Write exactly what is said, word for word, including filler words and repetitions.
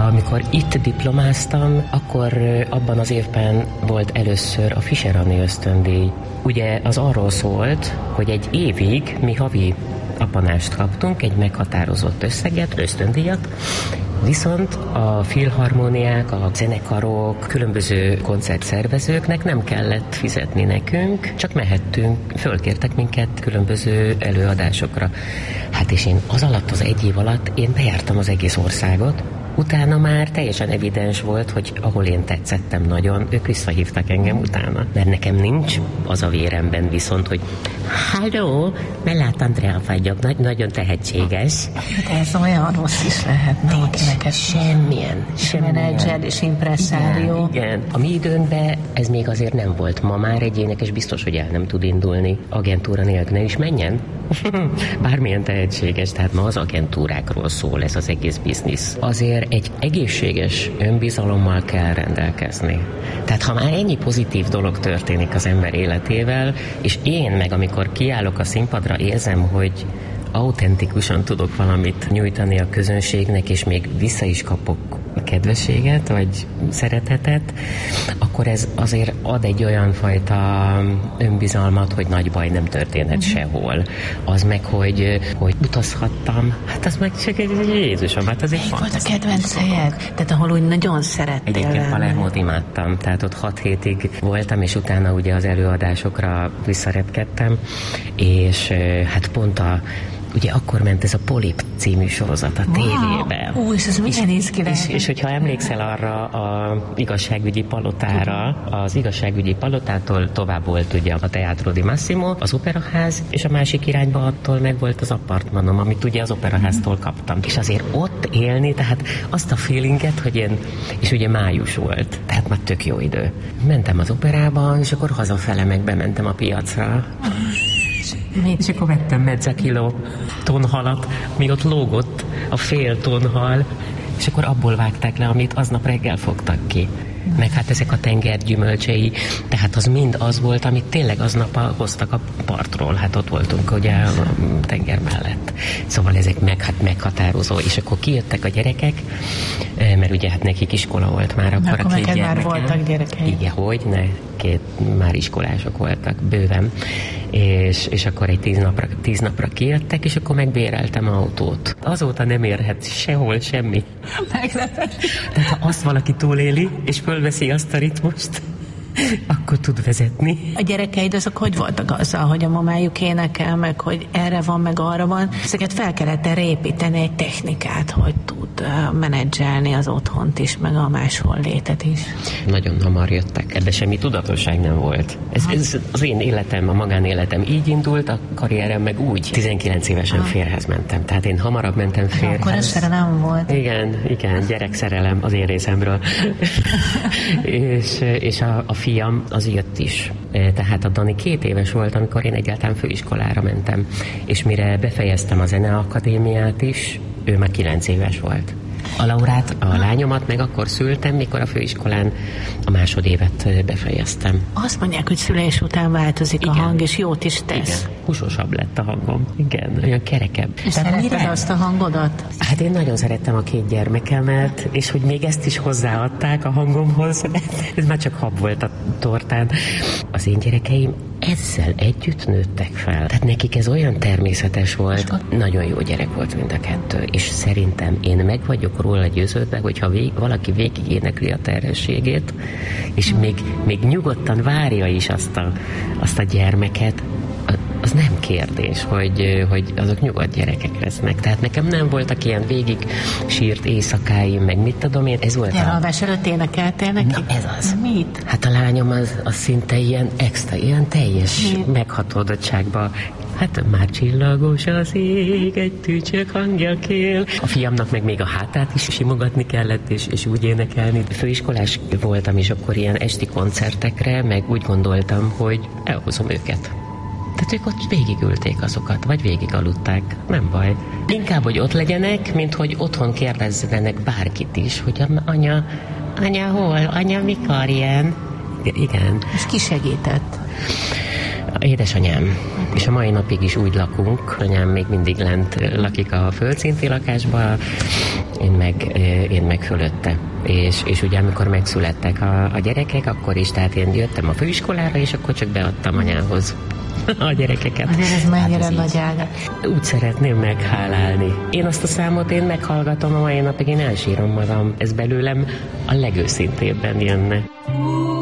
Amikor itt diplomáztam, akkor abban az évben volt először a Fischer Anni ösztöndíj. Ugye az arról szólt, hogy egy évig mi havi appanást kaptunk, egy meghatározott összeget, ösztöndíjat, viszont a filharmóniák, a zenekarok, különböző koncertszervezőknek nem kellett fizetni nekünk, csak mehettünk, fölkértek minket különböző előadásokra. Hát és én az alatt, az egy év alatt én bejártam az egész országot, utána már teljesen evidens volt, hogy ahol én tetszettem nagyon, ők visszahívtak engem utána. Mert nekem nincs az a véremben viszont, hogy halló, Mellát Andrea vagyok, nagy, nagyon tehetséges. De ez olyan rossz is lehetne, akinek ez semmilyen, semmilyen. Menedzser és impresszárió. Igen, igen. A mi időnkben ez még azért nem volt. Ma már egy énekes biztos, hogy el nem tud indulni agentúra nélkül, ne is menjen. Bármilyen tehetséges, tehát ma az agentúrákról szól ez az egész biznisz. Azért egy egészséges önbizalommal kell rendelkezni. Tehát ha már ennyi pozitív dolog történik az ember életével, és én meg amikor kiállok a színpadra, érzem, hogy autentikusan tudok valamit nyújtani a közönségnek, és még vissza is kapok kedvességet, vagy szeretetet, akkor ez azért ad egy olyan fajta önbizalmat, hogy nagy baj nem történhet uh-huh. sehol. Az meg, hogy, hogy utazhattam, hát az meg csak egy Jézusom, hát az egy fantasztikus. Volt a kedvenc helyed? Tehát ahol úgy nagyon szerettél lenni. Egyébként Palermót imádtam, tehát ott hat hétig voltam, és utána ugye az előadásokra visszarepkedtem, és hát pont a ugye akkor ment ez a Polip című sorozat a tévében. Ó, és ez milyen néz ki és, és hogyha emlékszel arra a igazságügyi palotára, az igazságügyi palotától tovább volt ugye a Teatro di Massimo, az operaház, és a másik irányba attól meg volt az apartmanom, amit ugye az operaháztól kaptam. És azért ott élni, tehát azt a feelinget, hogy én, és ugye május volt, tehát már tök jó idő. Mentem az operába, és akkor hazafele meg bementem a piacra. Mit? És akkor vettem mezzakiló tonhalat, ami ott lógott, a fél tonhal, és akkor abból vágták le, amit aznap reggel fogtak ki. Meg hát ezek a tenger gyümölcsei, tehát az mind az volt, amit tényleg aznap hoztak a partról, hát ott voltunk ugye a tenger mellett. Szóval ezek meg, hát meghatározó, és akkor kijöttek a gyerekek, mert ugye hát nekik iskola volt már akkor, akkor a két gyermeken. Már voltak gyerekei. Igen, hogy ne, két már iskolások voltak, bőven. És, és akkor egy tíz napra, tíz napra kijöttek, és akkor megbéreltem autót. Azóta nem érhet sehol semmi. Meglepett. Tehát ha azt valaki túléli, és fölveszi azt a ritmust, akkor tud vezetni. A gyerekeid azok hogy voltak azzal, hogy a mamájuk énekel, meg hogy erre van, meg arra van? Ezeket fel kellett erre építeni egy technikát, hogy tud menedzselni az otthont is, meg a máshol létet is. Nagyon hamar jöttek. Ebben semmi tudatosság nem volt. Ez, ez az én életem, a magánéletem így indult, a karrierem meg úgy. tizenkilenc évesen ha. férhez mentem. Tehát én hamarabb mentem férhez. Akkor ez szerelem volt. Igen, igen, gyerekszerelem az én részemről. és és a, a fiam az jött is. Tehát a Dani két éves volt, amikor én egyáltalán főiskolára mentem. És mire befejeztem a zeneakadémiát is, ő már kilenc éves volt. A Laurát, a lányomat meg akkor szültem, mikor a főiskolán a másodévet befejeztem. Azt mondják, hogy szülés után változik igen. a hang, és jót is tesz. Igen, húsosabb lett a hangom. Igen, olyan kerekebb. És szeretted azt a hangodat? Hát én nagyon szerettem a két gyermekemet, és hogy még ezt is hozzáadták a hangomhoz. Ez már csak hab volt a tortán. Az én gyerekeim ezzel együtt nőttek fel. Tehát nekik ez olyan természetes volt. Nagyon jó gyerek volt mind a kettő, és szerintem én meg vagyok róla győződve, hogyha vég, valaki végig énekli a terhességét, és hmm. még, még nyugodtan várja is azt a, azt a gyermeket, az nem kérdés, hogy, hogy azok nyugodt gyerekek lesznek. Tehát nekem nem voltak ilyen végig sírt éjszakáim, meg mit tudom én, ez volt de a... alvás előtt énekeltél neki? Na, ez az. Mit? Hát a lányom az, az szinte ilyen extra, ilyen teljes mit? Meghatódottságban. Hát már csillagos az ég, egy tücsök hangja kél. A fiamnak meg még a hátát is simogatni kellett, és, és úgy énekelni. Főiskolás voltam, és akkor ilyen esti koncertekre, meg úgy gondoltam, hogy elhozom őket. Tehát ők ott végigülték azokat, vagy végigaludták, nem baj. Inkább, hogy ott legyenek, mint hogy otthon kérdezzenek bárkit is, hogy anya, anya hol, anya mikor ilyen? Igen. És ki segített? Édesanyám. És a mai napig is úgy lakunk. Anyám még mindig lent lakik a földszinti lakásban, én meg, én meg fölötte. És, és ugye amikor megszülettek a, a gyerekek, akkor is, tehát én jöttem a főiskolára, és akkor csak beadtam anyához a gyerekeket. Azért ez mennyire hát nagy áldás. Úgy szeretném meghálálni. Én azt a számot én meghallgatom a mai napig, én elsírom magam. Ez belőlem a legőszintébben jönne.